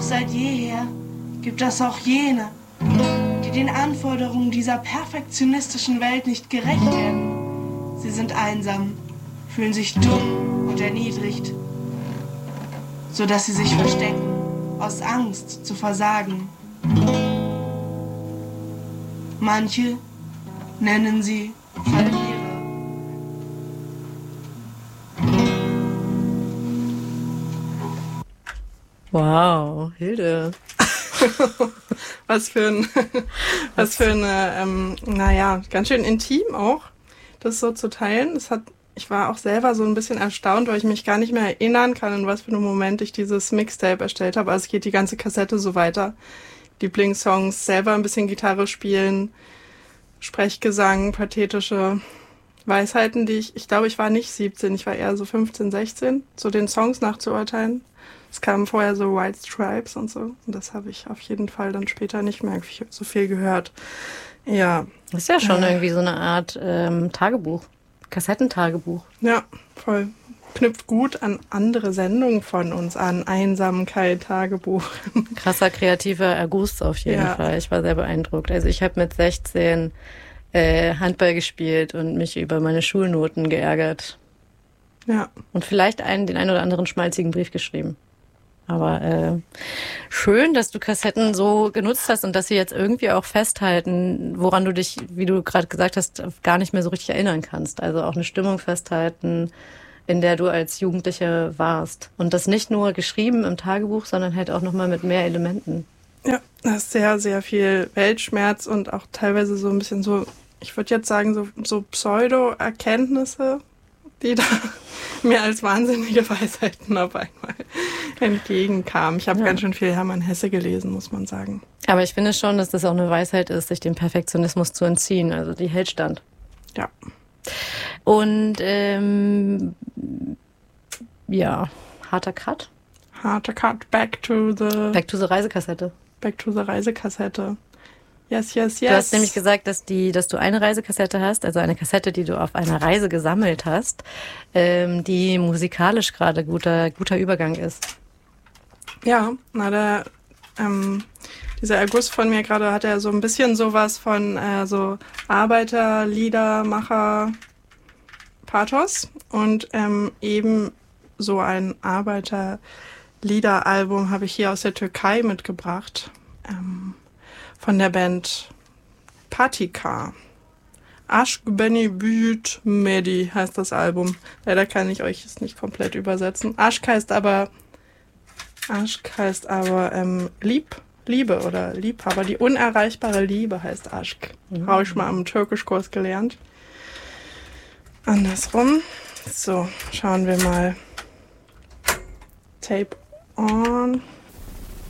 seit jeher gibt es auch jene, die den Anforderungen dieser perfektionistischen Welt nicht gerecht werden. Sie sind einsam, fühlen sich dumm und erniedrigt, sodass sie sich verstecken, aus Angst zu versagen. Manche nennen sie Verlierer. Wow, Hilde. was für eine, ganz schön intim auch, das so zu teilen. Ich war auch selber so ein bisschen erstaunt, weil ich mich gar nicht mehr erinnern kann, in was für einem Moment ich dieses Mixtape erstellt habe. Also es geht die ganze Kassette so weiter. Lieblingssongs, selber ein bisschen Gitarre spielen, Sprechgesang, pathetische Weisheiten, ich glaube, ich war nicht 17, ich war eher so 15, 16, so den Songs nachzuurteilen. Es kamen vorher so White Stripes und so. Und das habe ich auf jeden Fall dann später nicht mehr so viel gehört. Ja. Das ist ja schon irgendwie so eine Art Tagebuch, Kassettentagebuch. Ja, voll. Knüpft gut an andere Sendungen von uns an. Einsamkeit, Tagebuch. Krasser kreativer Erguss auf jeden Fall. Ich war sehr beeindruckt. Also ich habe mit 16 Handball gespielt und mich über meine Schulnoten geärgert. Ja. Und vielleicht den einen oder anderen schmalzigen Brief geschrieben. Aber schön, dass du Kassetten so genutzt hast und dass sie jetzt irgendwie auch festhalten, woran du dich, wie du gerade gesagt hast, gar nicht mehr so richtig erinnern kannst. Also auch eine Stimmung festhalten, in der du als Jugendliche warst. Und das nicht nur geschrieben im Tagebuch, sondern halt auch nochmal mit mehr Elementen. Ja, das ist sehr, sehr viel Weltschmerz und auch teilweise so ein bisschen so, ich würde jetzt sagen, so Pseudo-Erkenntnisse, die da mir als wahnsinnige Weisheiten auf einmal entgegenkamen. Ich habe ganz schön viel Hermann Hesse gelesen, muss man sagen. Aber ich finde schon, dass das auch eine Weisheit ist, sich dem Perfektionismus zu entziehen. Also die hält stand. Ja. Und harter Cut. Harter Cut, back to the Reisekassette. Back to the Reisekassette. Yes, yes, yes. Du hast nämlich gesagt, dass du eine Reisekassette hast, also eine Kassette, die du auf einer Reise gesammelt hast, die musikalisch gerade guter Übergang ist. Ja, dieser Erguss von mir gerade hat ja so ein bisschen sowas von so Arbeiterliedermacher Pathos und eben so ein Arbeiterliederalbum habe ich hier aus der Türkei mitgebracht. Von der Band Patika. Aşk Beni Büyüt Medi heißt das Album. Leider kann ich euch es nicht komplett übersetzen. Aşk heißt aber Liebe oder Liebhaber. Die unerreichbare Liebe heißt Aşk. Habe ich mal am Türkischkurs gelernt. Andersrum. So, schauen wir mal. Tape on.